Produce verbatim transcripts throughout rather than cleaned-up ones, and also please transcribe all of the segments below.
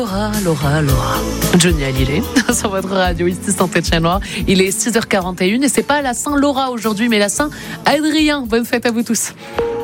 Laura, Laura, Laura. Johnny Hallyday sur votre radio ici Saint-Étienne-Loire. Il est six heures quarante et une et c'est pas la Saint-Laura aujourd'hui mais la Saint-Adrien. Bonne fête à vous tous.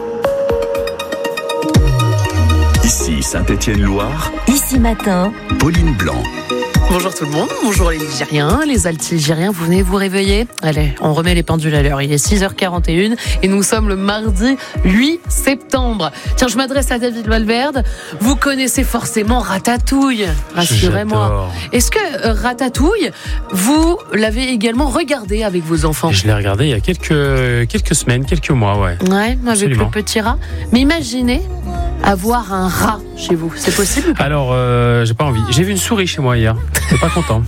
Ici Saint-Étienne-Loire. Ici matin, Pauline Blanc. Bonjour tout le monde, bonjour les Ligériens, les Altigériens, vous venez vous réveiller. Allez, on remet les pendules à l'heure, il est six heures quarante et une et nous sommes le mardi huit septembre. Tiens, je m'adresse à David Valverde, vous connaissez forcément Ratatouille, rassurez-moi. J'adore. Est-ce que euh, Ratatouille, vous l'avez également regardé avec vos enfants ? Je l'ai regardé il y a quelques, quelques semaines, quelques mois, ouais. Ouais, avec Absolument. le petit rat. Mais imaginez avoir un rat chez vous, c'est possible ou pas ? Alors, euh, j'ai pas envie. J'ai vu une souris chez moi hier. J'étais pas content.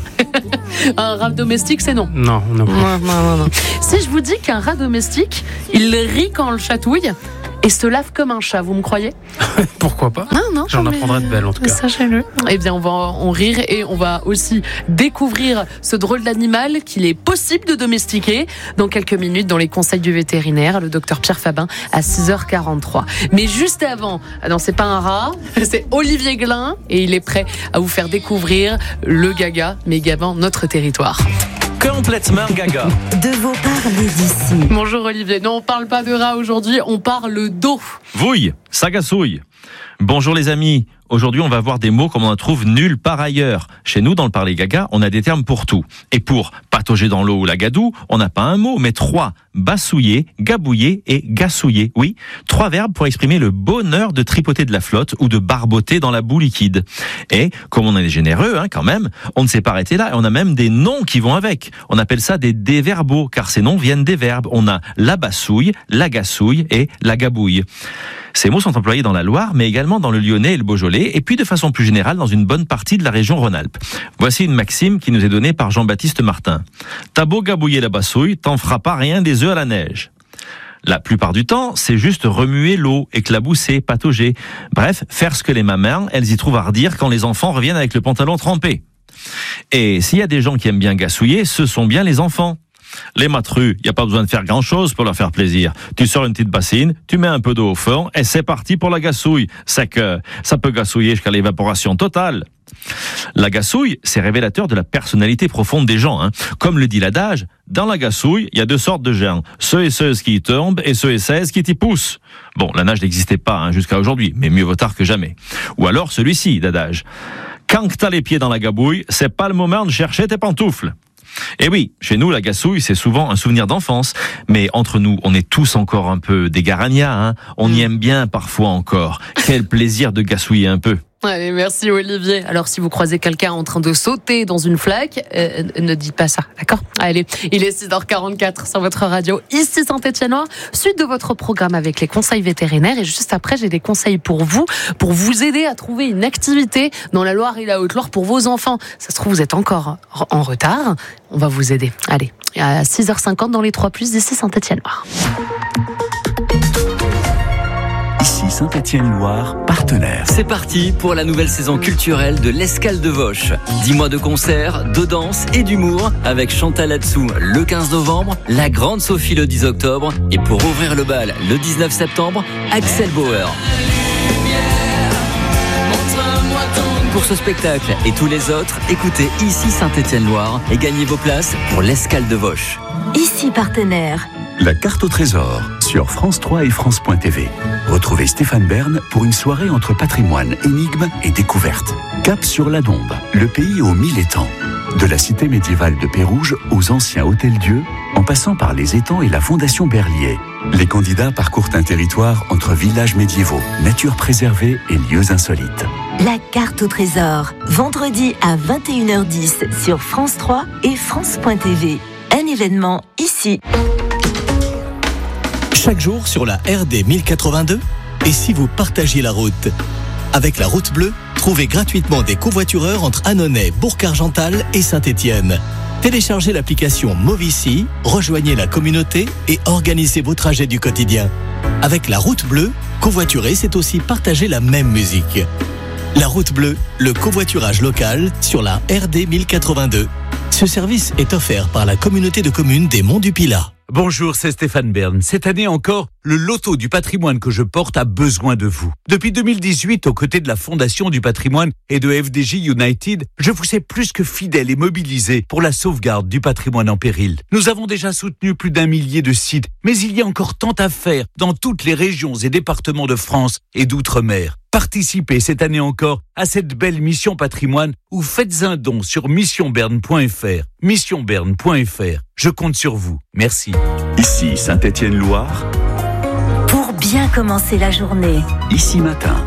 Un rat domestique, c'est non. Non, non. Non, non, non, non. Si je vous dis qu'un rat domestique, il rit quand on le chatouille et se lave comme un chat, vous me croyez ? Pourquoi pas ? Non, non. J'en mais- apprendrai de belles en tout cas. Sachez-le. Eh bien, on va en rire et on va aussi découvrir ce drôle d'animal qu'il est possible de domestiquer dans quelques minutes dans les conseils du vétérinaire, le docteur Pierre Fabin à six heures quarante-trois. Mais juste avant, ah non, c'est pas un rat, c'est Olivier Glin et il est prêt à vous faire découvrir le gaga, mais gavant notre territoire. Complètement gaga. de vos parler d'ici. Bonjour Olivier. Non, on parle pas de rat aujourd'hui, on parle d'eau. Vouille, sagasouille. Bonjour les amis. Aujourd'hui, on va voir des mots comme on en trouve nulle part ailleurs. Chez nous, dans le Parler Gaga, on a des termes pour tout. Et pour patauger dans l'eau ou la gadoue, on n'a pas un mot, mais trois. Bassouiller, gabouiller et gassouiller. Oui, trois verbes pour exprimer le bonheur de tripoter de la flotte ou de barboter dans la boue liquide. Et, comme on est généreux, hein, quand même, on ne s'est pas arrêté là. Et on a même des noms qui vont avec. On appelle ça des déverbaux, car ces noms viennent des verbes. On a la bassouille, la gassouille et la gabouille. Ces mots sont employés dans la Loire, mais également dans le Lyonnais et le Beaujolais, et puis de façon plus générale dans une bonne partie de la région Rhône-Alpes. Voici une maxime qui nous est donnée par Jean-Baptiste Martin. T'as beau gabouiller la bassouille, t'en feras pas rien des œufs à la neige. La plupart du temps, c'est juste remuer l'eau, éclabousser, patauger. Bref, faire ce que les mamans, elles y trouvent à redire quand les enfants reviennent avec le pantalon trempé. Et s'il y a des gens qui aiment bien gassouiller, ce sont bien les enfants. Les matrus, il n'y a pas besoin de faire grand-chose pour leur faire plaisir. Tu sors une petite bassine, tu mets un peu d'eau au fond et c'est parti pour la gassouille. C'est que ça peut gassouiller jusqu'à l'évaporation totale. La gassouille, c'est révélateur de la personnalité profonde des gens. Hein. Comme le dit l'adage, dans la gassouille, il y a deux sortes de gens. Ceux et ceuses qui y tombent et ceux et celles qui t'y poussent. Bon, la nage n'existait pas hein, jusqu'à aujourd'hui, mais mieux vaut tard que jamais. Ou alors celui-ci d'adage. Quand t'as les pieds dans la gabouille, c'est pas le moment de chercher tes pantoufles. Et oui, chez nous, la gassouille, c'est souvent un souvenir d'enfance. Mais entre nous, on est tous encore un peu des garannias, hein. On y aime bien parfois encore. Quel plaisir de gassouiller un peu. Allez, merci Olivier. Alors si vous croisez quelqu'un en train de sauter dans une flaque, euh, ne dites pas ça, d'accord ? Allez, il est six heures quarante-quatre sur votre radio, ici Saint-Étienne-Loire. Suite de votre programme avec les conseils vétérinaires. Et juste après, j'ai des conseils pour vous, pour vous aider à trouver une activité dans la Loire et la Haute-Loire pour vos enfants. Ça se trouve, vous êtes encore en retard. On va vous aider. Allez, à six heures cinquante dans les trois plus d'ici Saint-Étienne-Loire. Ici Saint-Étienne-Loire, partenaire. C'est parti pour la nouvelle saison culturelle de l'Escale de Vosges. dix mois de concerts, de danse et d'humour avec Chantal Latsou le quinze novembre, la Grande Sophie le dix octobre et pour ouvrir le bal le dix-neuf septembre, Axel Bauer. Pour ce spectacle et tous les autres, écoutez Ici Saint-Étienne-Loire et gagnez vos places pour l'Escale de Vosges. Ici partenaire. La carte au trésor sur France trois et France point T V. Retrouvez Stéphane Bern pour une soirée entre patrimoine, énigmes et découvertes. Cap sur la Dombe, le pays aux mille étangs. De la cité médiévale de Pérouge aux anciens hôtels-dieux, en passant par les étangs et la fondation Berlier. Les candidats parcourent un territoire entre villages médiévaux, nature préservée et lieux insolites. La carte au trésor. Vendredi à vingt et une heures dix sur France trois et France point T V. Un événement ici. Chaque jour sur la R D mille quatre-vingt-deux, et si vous partagiez la route ? Avec la route bleue, trouvez gratuitement des covoitureurs entre Annonay, Bourg-Argental et Saint-Étienne. Téléchargez l'application Movici, rejoignez la communauté et organisez vos trajets du quotidien. Avec la route bleue, covoiturer, c'est aussi partager la même musique. La route bleue, le covoiturage local sur la R D mille quatre-vingt-deux. Ce service est offert par la communauté de communes des Monts du Pilat. Bonjour, c'est Stéphane Bern. Cette année encore, le loto du patrimoine que je porte a besoin de vous. Depuis deux mille dix-huit, aux côtés de la Fondation du patrimoine et de F D J United, je vous ai plus que fidèle et mobilisé pour la sauvegarde du patrimoine en péril. Nous avons déjà soutenu plus d'un millier de sites, mais il y a encore tant à faire dans toutes les régions et départements de France et d'outre-mer. Participez cette année encore à cette belle mission patrimoine ou faites un don sur mission berne point f r. mission berne point f r. Je compte sur vous. Merci. Ici Saint-Étienne-Loire. Pour bien commencer la journée. Ici Matin.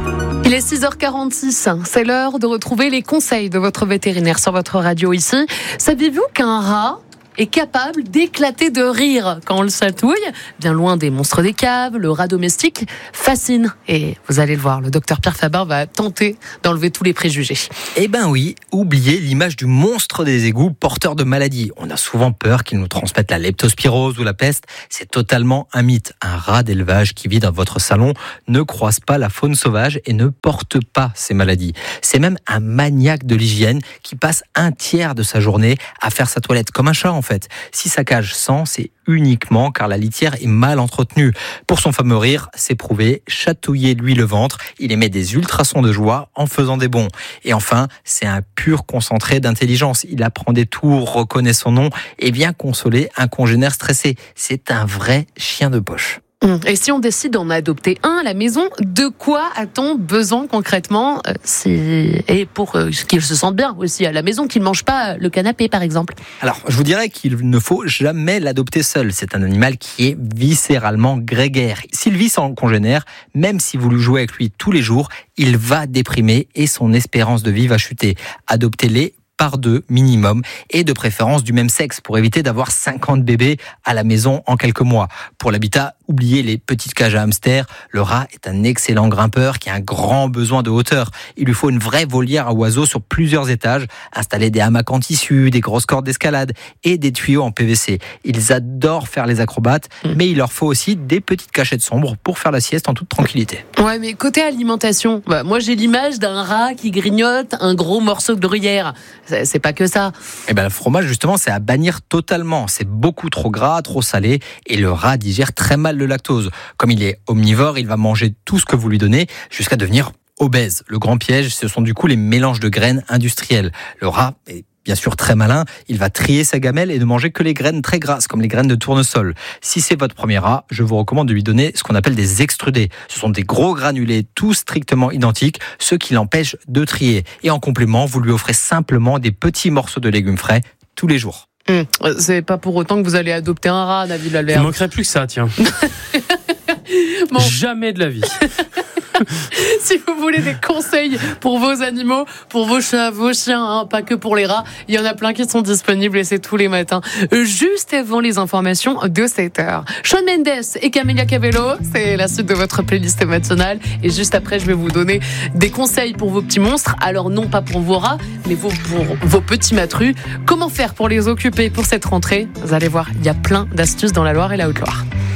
Il est six heures quarante-six, c'est l'heure de retrouver les conseils de votre vétérinaire sur votre radio ici. Saviez-vous qu'un rat est capable d'éclater de rire quand on le chatouille? Bien loin des monstres des caves, le rat domestique fascine. Et vous allez le voir, le docteur Pierre Faber va tenter d'enlever tous les préjugés. Eh ben oui, oubliez l'image du monstre des égouts porteur de maladies. On a souvent peur qu'il nous transmette la leptospirose ou la peste. C'est totalement un mythe. Un rat d'élevage qui vit dans votre salon ne croise pas la faune sauvage et ne porte pas ces maladies. C'est même un maniaque de l'hygiène qui passe un tiers de sa journée à faire sa toilette comme un chat en fait. Si sa cage sent, c'est uniquement car la litière est mal entretenue. Pour son fameux rire, c'est prouvé, chatouillez-lui le ventre, il émet des ultrasons de joie en faisant des bonds. Et enfin, c'est un pur concentré d'intelligence. Il apprend des tours, reconnaît son nom et vient consoler un congénère stressé. C'est un vrai chien de poche. Et si on décide d'en adopter un à la maison, de quoi a-t-on besoin concrètement euh, c'est... Et pour euh, qu'il se sente bien aussi à la maison, qu'il ne mange pas le canapé par exemple. Alors, je vous dirais qu'il ne faut jamais l'adopter seul. C'est un animal qui est viscéralement grégaire. S'il vit sans congénère, même si vous lui jouez avec lui tous les jours, il va déprimer et son espérance de vie va chuter. Adoptez-les par deux minimum et de préférence du même sexe pour éviter d'avoir cinquante bébés à la maison en quelques mois. Pour l'habitat, oubliez les petites cages à hamsters. Le rat est un excellent grimpeur qui a un grand besoin de hauteur. Il lui faut une vraie volière à oiseaux sur plusieurs étages, installer des hamacs en tissu, des grosses cordes d'escalade et des tuyaux en P V C. Ils adorent faire les acrobates, mmh. mais il leur faut aussi des petites cachettes sombres pour faire la sieste en toute tranquillité. Ouais, mais côté alimentation, bah, moi j'ai l'image d'un rat qui grignote un gros morceau de gruyère. C'est, c'est pas que ça. Et ben, le fromage, justement, c'est à bannir totalement. C'est beaucoup trop gras, trop salé, et le rat digère très mal le lactose. Comme il est omnivore, il va manger tout ce que vous lui donnez jusqu'à devenir obèse. Le grand piège, ce sont du coup les mélanges de graines industrielles. Le rat est bien sûr très malin, il va trier sa gamelle et ne manger que les graines très grasses, comme les graines de tournesol. Si c'est votre premier rat, je vous recommande de lui donner ce qu'on appelle des extrudés. Ce sont des gros granulés, tous strictement identiques, ce qui l'empêche de trier. Et en complément, vous lui offrez simplement des petits morceaux de légumes frais tous les jours. Mmh, c'est pas pour autant que vous allez adopter un rat, Nabil Albert. Il ne manquerait plus que ça, tiens. Bon. Jamais de la vie. Si vous voulez des conseils pour vos animaux, pour vos chats, vos chiens, hein, pas que pour les rats, il y en a plein qui sont disponibles et c'est tous les matins, juste avant les informations de sept heures. Shawn Mendes et Camila Cabello, c'est la suite de votre playlist matinale. Et juste après, je vais vous donner des conseils pour vos petits monstres. Alors non pas pour vos rats, mais vos, pour vos petits matrus. Comment faire pour les occuper pour cette rentrée? Vous allez voir, il y a plein d'astuces dans la Loire et la Haute-Loire.